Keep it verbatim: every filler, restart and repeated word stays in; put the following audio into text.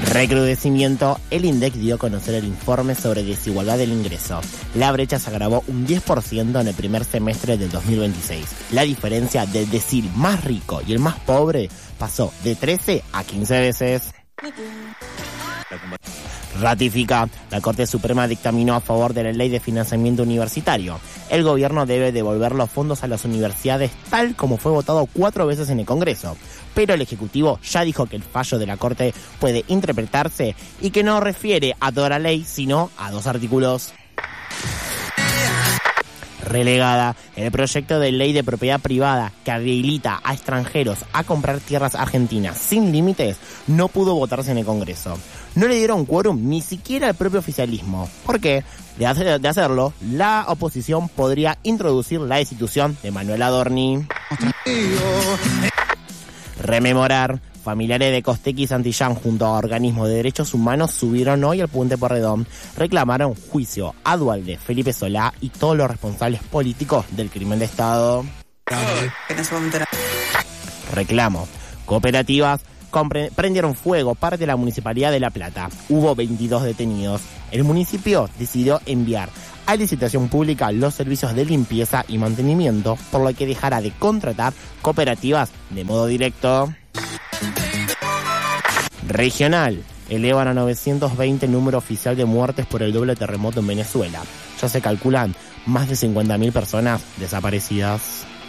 Recrudecimiento, el INDEC dio a conocer el informe sobre desigualdad del ingreso. La brecha se agravó un diez por ciento en el primer semestre del dos mil veintiséis. La diferencia del decil más rico y el más pobre pasó de trece a quince veces. Ratifica. La Corte Suprema dictaminó a favor de la Ley de Financiamiento Universitario. El gobierno debe devolver los fondos a las universidades tal como fue votado cuatro veces en el Congreso. Pero el Ejecutivo ya dijo que el fallo de la Corte puede interpretarse y que no refiere a toda la ley, sino a dos artículos. Relegada. El proyecto de ley de propiedad privada que habilita a extranjeros a comprar tierras argentinas sin límites no pudo votarse en el Congreso. No le dieron quórum ni siquiera al propio oficialismo. ¿Por qué? De, hacer, de hacerlo, la oposición podría introducir la destitución de Manuel Adorni. Rememorar. Familiares de Costecchi y Santillán junto a organismos de derechos humanos subieron hoy al Puente Porredón. Reclamaron juicio a Duhalde, Felipe Solá y todos los responsables políticos del crimen de Estado. Reclamo. Cooperativas compre- prendieron fuego parte de la Municipalidad de La Plata. Hubo veintidós detenidos. El municipio decidió enviar a licitación pública los servicios de limpieza y mantenimiento, por lo que dejará de contratar cooperativas de modo directo. Regional. Elevan a novecientos veinte el número oficial de muertes por el doble terremoto en Venezuela. Ya se calculan más de cincuenta mil personas desaparecidas.